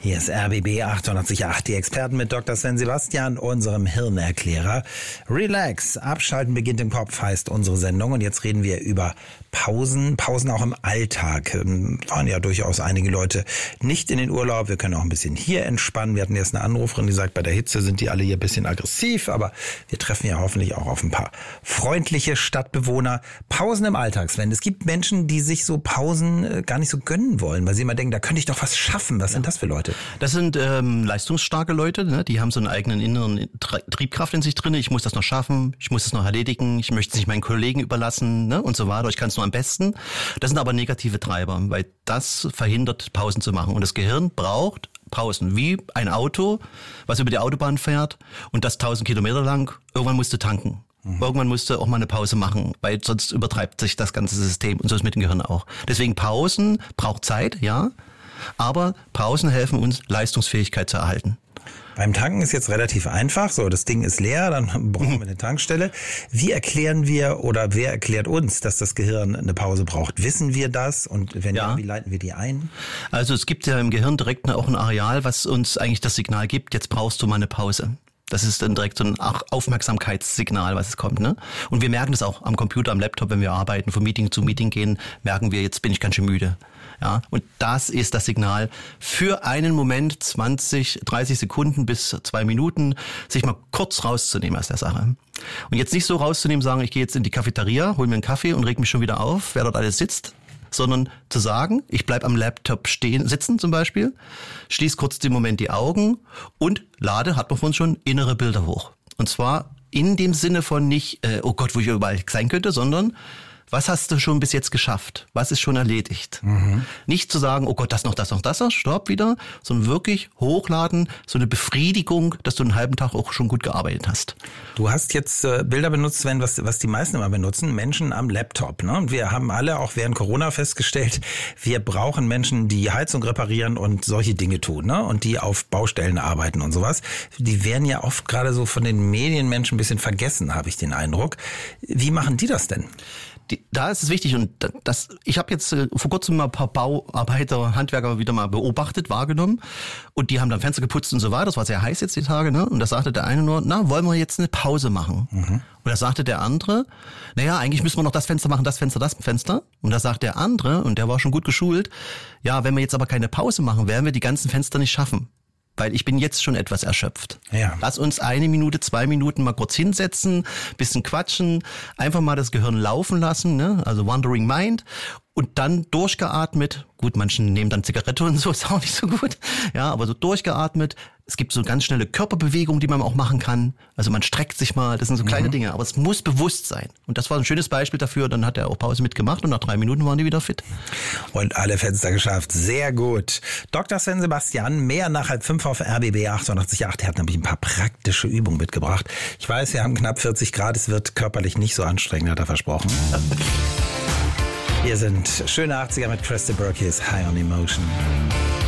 Hier ist RBB 888, die Experten mit Dr. Sven Sebastian, unserem Hirnerklärer. Relax, abschalten beginnt im Kopf heißt unsere Sendung und jetzt reden wir über Pausen auch im Alltag. Waren ja durchaus einige Leute nicht in den Urlaub, wir können auch ein bisschen hier entspannen. Wir hatten jetzt eine Anruferin, die sagt, bei der Hitze sind die alle hier ein bisschen aggressiv, aber wir treffen ja hoffentlich auch auf ein paar freundliche Stadtbewohner. Pausen im Alltag, Sven. Es gibt Menschen, die sich so Pausen gar nicht so gönnen wollen, weil sie immer denken, da könnte ich doch was schaffen. Was sind das für Leute? Das sind leistungsstarke Leute, ne? Die haben so einen eigenen inneren Triebkraft in sich drin. Ich muss das noch schaffen, ich muss es noch erledigen, ich möchte es nicht meinen Kollegen überlassen, ne? Und so weiter. Ich kann es nur am besten. Das sind aber negative Treiber, weil das verhindert, Pausen zu machen. Und das Gehirn braucht Pausen, wie ein Auto, was über die Autobahn fährt und das 1000 Kilometer lang. Irgendwann musst du tanken. Irgendwann musst du auch mal eine Pause machen, weil sonst übertreibt sich das ganze System und so ist mit dem Gehirn auch. Deswegen Pausen braucht Zeit, ja, aber Pausen helfen uns, Leistungsfähigkeit zu erhalten. Beim Tanken ist jetzt relativ einfach. So, das Ding ist leer, dann brauchen wir eine Tankstelle. Wie erklären wir oder wer erklärt uns, dass das Gehirn eine Pause braucht? Wissen wir das? Und wenn ja, wie leiten wir die ein? Also es gibt ja im Gehirn direkt auch ein Areal, was uns eigentlich das Signal gibt, jetzt brauchst du mal eine Pause. Das ist dann direkt so ein Aufmerksamkeitssignal, was es kommt, ne? Und wir merken das auch am Computer, am Laptop, wenn wir arbeiten, von Meeting zu Meeting gehen, merken wir, jetzt bin ich ganz schön müde. Ja, und das ist das Signal für einen Moment, 20, 30 Sekunden bis 2 Minuten, sich mal kurz rauszunehmen aus der Sache. Und jetzt nicht so rauszunehmen, sagen, ich gehe jetzt in die Cafeteria, hol mir einen Kaffee und reg mich schon wieder auf, wer dort alles sitzt, sondern zu sagen, ich bleib am Laptop sitzen zum Beispiel, schließ kurz den Moment die Augen und lade, hat man von uns schon, innere Bilder hoch. Und zwar in dem Sinne von nicht, oh Gott, wo ich überall sein könnte, sondern was hast du schon bis jetzt geschafft? Was ist schon erledigt? Nicht zu sagen, oh Gott, das noch, stopp wieder, sondern wirklich hochladen, so eine Befriedigung, dass du einen halben Tag auch schon gut gearbeitet hast. Du hast jetzt Bilder benutzt, Sven, was die meisten immer benutzen, Menschen am Laptop. Ne? Und wir haben alle auch während Corona festgestellt, wir brauchen Menschen, die Heizung reparieren und solche Dinge tun, ne? Und die auf Baustellen arbeiten und sowas. Die werden ja oft gerade so von den Medienmenschen ein bisschen vergessen, habe ich den Eindruck. Wie machen die das denn? Da ist es wichtig und ich habe jetzt vor kurzem mal ein paar Bauarbeiter, Handwerker wieder mal beobachtet, wahrgenommen und die haben dann Fenster geputzt und so weiter, das war sehr heiß jetzt die Tage, ne? Und da sagte der eine nur, wollen wir jetzt eine Pause machen? Und da sagte der andere, eigentlich müssen wir noch das Fenster machen, das Fenster. Und da sagt der andere, und der war schon gut geschult, ja, wenn wir jetzt aber keine Pause machen, werden wir die ganzen Fenster nicht schaffen. Weil ich bin jetzt schon etwas erschöpft. Ja. Lass uns 1 Minute, 2 Minuten mal kurz hinsetzen, bisschen quatschen, einfach mal das Gehirn laufen lassen, ne? Also Wandering Mind. Und dann durchgeatmet, gut, manchen nehmen dann Zigarette und so, ist auch nicht so gut, ja, aber so durchgeatmet. Es gibt so ganz schnelle Körperbewegungen, die man auch machen kann. Also man streckt sich mal, das sind so kleine Dinge, aber es muss bewusst sein. Und das war ein schönes Beispiel dafür, dann hat er auch Pause mitgemacht und nach 3 Minuten waren die wieder fit. Und alle Fenster geschafft, sehr gut. Dr. Sven Sebastian, mehr nach 4:30 auf RBB 888. Er hat nämlich ein paar praktische Übungen mitgebracht. Ich weiß, wir haben knapp 40 Grad, es wird körperlich nicht so anstrengend, hat er versprochen. Hier sind schöne 80er mit Crystal Burkes, High on Emotion.